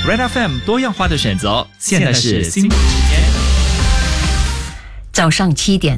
Red FM 多样化的选择，现在是新闻时间。 早上7点，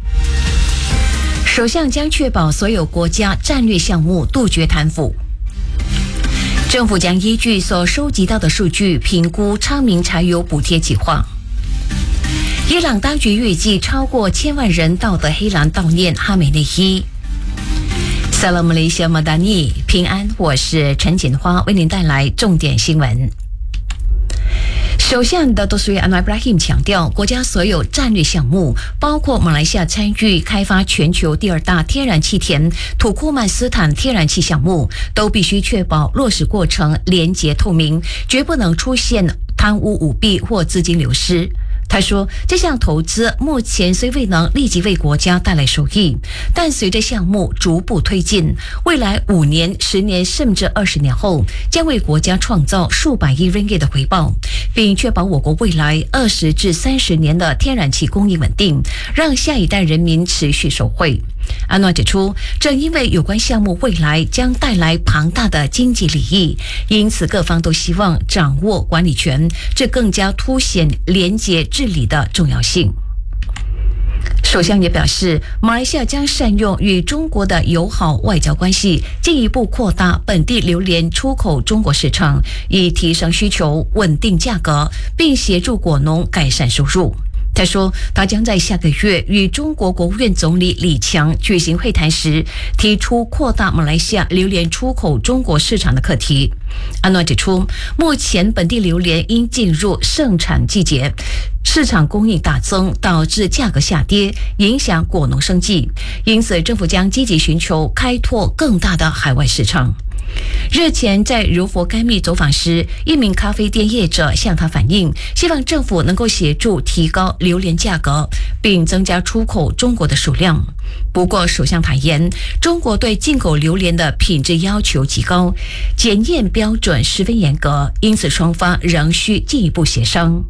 首相将确保所有国家战略项目杜绝贪腐。政府将依据所收集到的数据评估昌明柴油补贴计划。伊朗当局预计超过1000万人到的黑兰悼念哈梅内伊。Salam Malaysia Madani， 平安，我是陈锦花，为您带来重点新闻。首相Datuk Seri Anwar Ibrahim 强调，国家所有战略项目，包括马来西亚参与开发全球第2大天然气田土库曼斯坦天然气项目，都必须确保落实过程廉洁透明，绝不能出现贪污舞弊或资金流失。他说，这项投资目前虽未能立即为国家带来收益，但随着项目逐步推进，未来5年、10年甚至20年后，将为国家创造数百亿ringgit的回报，并确保我国未来20至30年的天然气供应稳定，让下一代人民持续受惠。安诺指出，正因为有关项目未来将带来庞大的经济利益，因此各方都希望掌握管理权，这更加凸显廉洁治理的重要性。首相也表示，马来西亚将善用与中国的友好外交关系，进一步扩大本地榴莲出口中国市场，以提升需求、稳定价格，并协助果农改善收入。他说，他将在下个月与中国国务院总理李强举行会谈时，提出扩大马来西亚榴莲出口中国市场的课题。安诺指出，目前本地榴莲因进入盛产季节，市场供应大增，导致价格下跌，影响果农生计，因此政府将积极寻求开拓更大的海外市场。日前在柔佛甘密走访时，一名咖啡店业者向他反映，希望政府能够协助提高榴莲价格，并增加出口中国的数量。不过首相坦言，中国对进口榴莲的品质要求极高，检验标准十分严格，因此双方仍需进一步协商。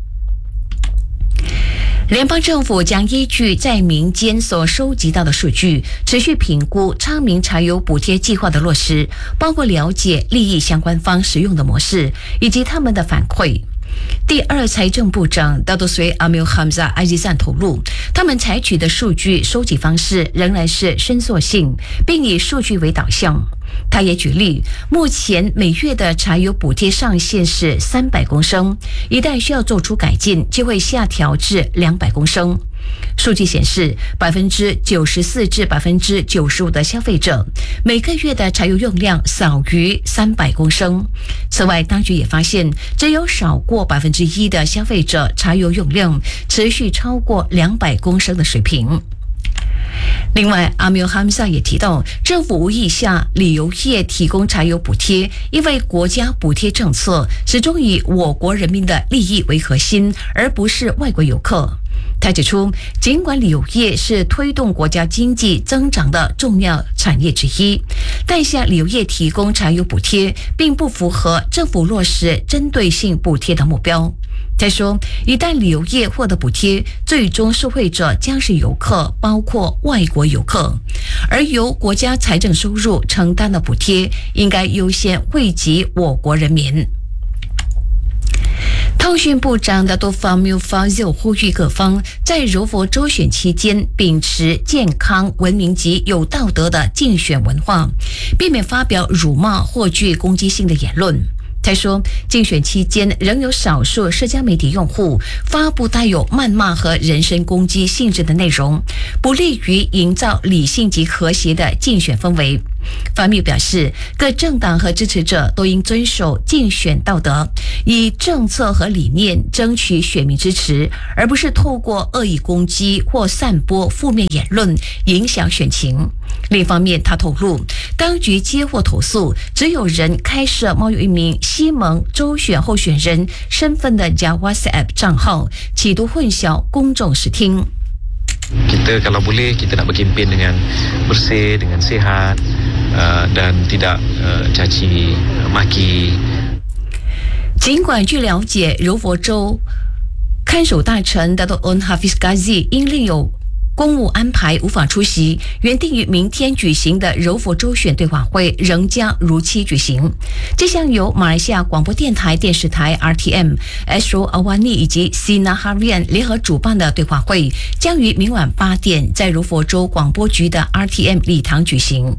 联邦政府将依据在民间所收集到的数据，持续评估昌明柴油补贴计划的落实，包括了解利益相关方使用的模式以及他们的反馈。第2财政部长Datuk Seri Amil Hamzah Azizan 透露，他们采取的数据收集方式仍然是伸缩性，并以数据为导向。他也举例，目前每月的柴油补贴上限是300公升，一旦需要做出改进，就会下调至200公升。数据显示，94%至95%的消费者每个月的柴油用量少于300公升。此外，当局也发现，只有少过1%的消费者柴油用量持续超过200公升的水平。另外，阿米尔哈姆萨也提到，政府无意向旅游业提供柴油补贴，因为国家补贴政策始终以我国人民的利益为核心，而不是外国游客。他指出，尽管旅游业是推动国家经济增长的重要产业之一，但向旅游业提供柴油补贴并不符合政府落实针对性补贴的目标。他说，一旦旅游业获得补贴，最终受惠者将是游客，包括外国游客，而由国家财政收入承担的补贴应该优先惠及我国人民。通讯部长Datuk Fahmi Fadzil呼吁各方在柔佛州选期间秉持健康、文明及有道德的竞选文化，避免发表辱骂或具攻击性的言论。他说，竞选期间仍有少数社交媒体用户发布带有谩骂和人身攻击性质的内容，不利于营造理性及和谐的竞选氛围。法密表示，各政党和支持者都应遵守竞选道德，以政策和理念争取选民支持，而不是透过恶意攻击或散播负面言论影响选情。另一方面，他透露，当局接获投诉，只有人开设冒有一名西蒙州选候选人身份的 WhatsApp 账号，企图混淆公众视听。 Kita kalau boleh kita nak berkempen dengan bersih, dengan sihat dan tidak caci maki。 尽管据了解，柔佛州看守大臣Datuk Onn Hafiz Ghazi因另有公务安排无法出席，原定于明天举行的柔佛州选对话会仍将如期举行。这项由马来西亚广播电台电视台 RTM、Astro Awani 以及 Sinar Harian 联合主办的对话会，将于明晚8点在柔佛州广播局的 RTM 礼堂举行。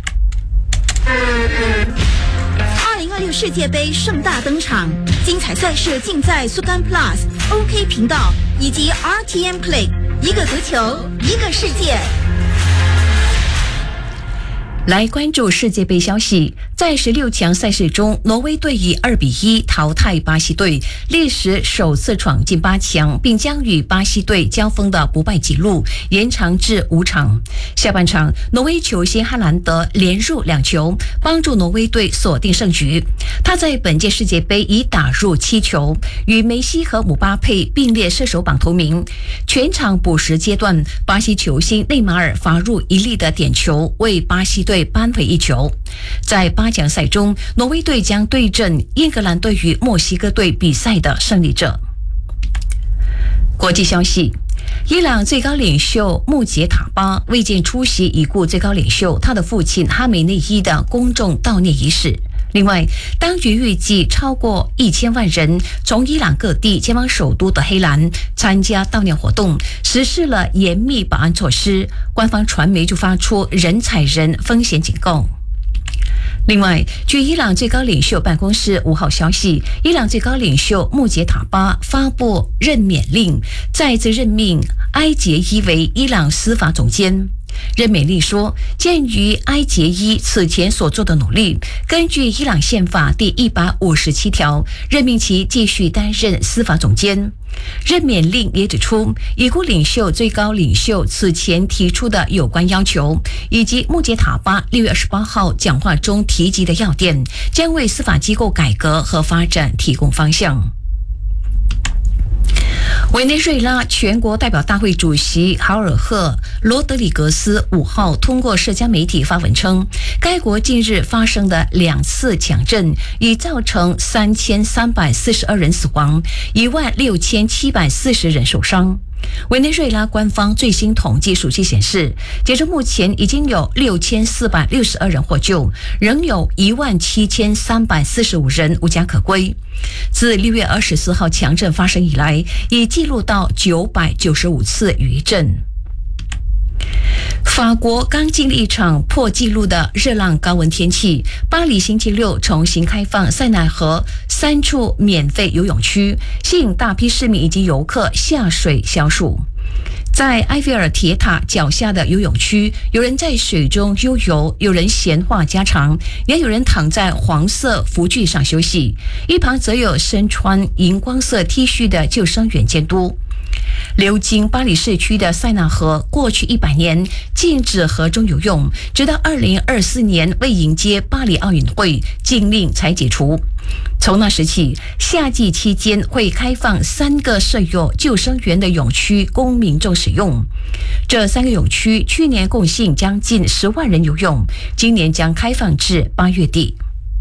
2026世界杯盛大登场，精彩赛事尽在 Sukan Plus、OK 频道以及 RTM Play， 一个足球，一个世界。 来关注世界杯消息，在16强赛事中，挪威队以2-1淘汰巴西队，历史首次闯进8强，并将与巴西队交锋的不败纪录延长至5场。下半场，挪威球星哈兰德连入2球，帮助挪威队锁定胜局。他在本届世界杯已打入7球，与梅西和姆巴佩并列射手榜头名。全场补时阶段，巴西球星内马尔罚入1粒的点球，为巴西队扳回1球。在8强赛中，挪威队将对阵英格兰队与墨西哥队比赛的胜利者。国际消息，伊朗最高领袖穆杰塔巴未见出席已故最高领袖他的父亲哈梅内伊的公众悼念仪式。另外，当局预计超过1000万人从伊朗各地前往首都的黑兰参加悼念活动，实施了严密保安措施。官方传媒就发出人踩人风险警告。另外，据伊朗最高领袖办公室5号消息，伊朗最高领袖穆杰塔巴发布任免令，再次任命埃杰伊为伊朗司法总监。任免令说，鉴于埃杰伊此前所做的努力，根据伊朗宪法第157条，任命其继续担任司法总监。任免令也指出，已故领袖最高领袖此前提出的有关要求，以及穆杰塔巴6月28号讲话中提及的要点，将为司法机构改革和发展提供方向。委内瑞拉全国代表大会主席豪尔赫·罗德里格斯5号通过社交媒体发文称，该国近日发生的2次强震已造成3342人死亡，16740人受伤。委内瑞拉官方最新统计数据显示，截至目前已经有6462人获救，仍有17345人无家可归。自6月24号强震发生以来，已记录到995次余震。法国刚经历一场破纪录的热浪高温天气，巴黎星期六重新开放塞纳河3处免费游泳区，吸引大批市民以及游客下水消暑。在埃菲尔铁塔脚下的游泳区，有人在水中悠游，有人闲话家常，也有人躺在黄色浮具上休息，一旁则有身穿荧光色 T 恤的救生员监督。流经巴黎市区的塞纳河过去100年禁止河中游泳，直到2024年为迎接巴黎奥运会，禁令才解除。从那时起，夏季期间会开放3个设有救生员的泳区供民众使用。这3个泳区去年共吸引将近10万人游泳，今年将开放至8月底。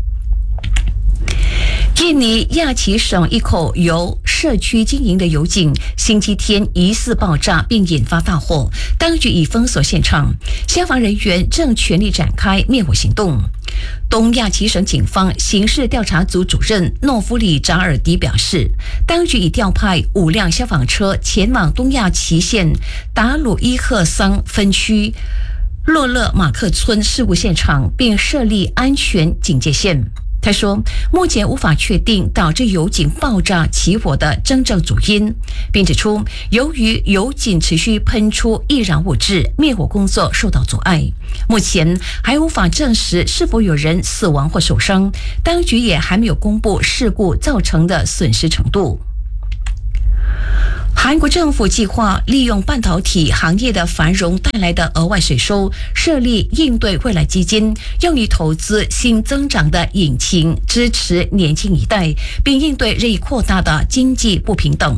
印尼亚齐省一口由社区经营的油井星期天疑似爆炸并引发大火，当局已封锁现场，消防人员正全力展开灭火行动。东亚齐省警方刑事调查组主任诺夫里扎尔迪表示，当局已调派5辆消防车前往东亚齐县达鲁伊赫桑分区洛勒马克村事故现场，并设立安全警戒线。他说，目前无法确定导致油井爆炸起火的真正主因，并指出，由于油井持续喷出易燃物质，灭火工作受到阻碍。目前还无法证实是否有人死亡或受伤，当局也还没有公布事故造成的损失程度。韩国政府计划利用半导体行业的繁荣带来的额外税收，设立应对未来基金，用于投资新增长的引擎，支持年轻一代，并应对日益扩大的经济不平等。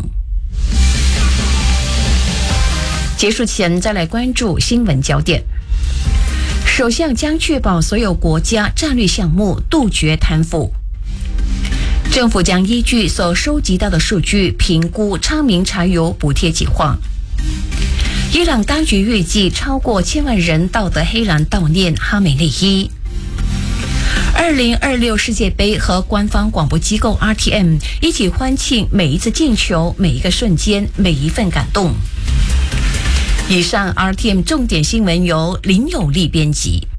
结束前再来关注新闻焦点。首相将确保所有国家战略项目杜绝贪腐。政府将依据所收集到的数据评估昌明柴油补贴计划。 伊朗当局预计超过1000万人到德黑兰悼念哈梅内伊。2026世界杯和官方广播机构 RTM 一起欢庆每一次进球、每一个瞬间、每一份感动。以上 RTM 重点新闻由林有利编辑。